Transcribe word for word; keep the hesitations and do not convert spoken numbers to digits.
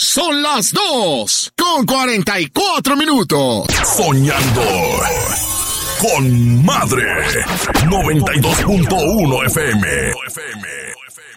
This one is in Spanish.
Son las dos con cuarenta y cuatro minutos. Soñando con Madre. noventa y dos punto uno F M.